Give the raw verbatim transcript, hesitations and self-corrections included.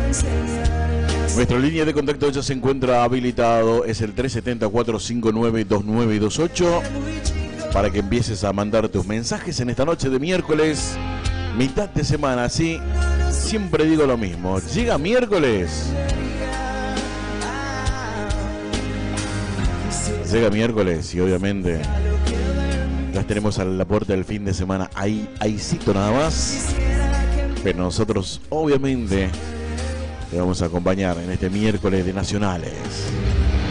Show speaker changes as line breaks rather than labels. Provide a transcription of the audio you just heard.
Nuestra línea de contacto ya se encuentra habilitado, es el tres siete cero, cuatro cinco nueve, dos nueve dos ocho, para que empieces a mandar tus mensajes en esta noche de miércoles, mitad de semana. Sí, siempre digo lo mismo, llega miércoles, llega miércoles y obviamente las tenemos a la puerta del fin de semana, ahí, ahícito nada más, pero nosotros obviamente te vamos a acompañar en este miércoles de Nacionales.